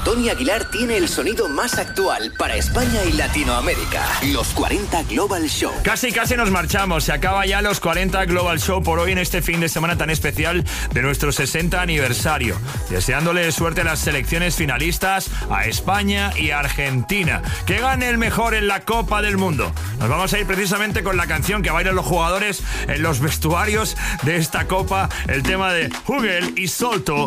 Tony Aguilar tiene el sonido más actual para España y Latinoamérica. Los 40 Global Show. Casi nos marchamos. Se acaba ya los 40 Global Show por hoy en este fin de semana tan especial de nuestro 60 aniversario. Deseándole suerte a las selecciones finalistas, a España y a Argentina. Que gane el mejor en la Copa del Mundo. Nos vamos a ir precisamente con la canción que bailan los jugadores en los vestuarios de esta Copa. El tema de Hugel y Solto.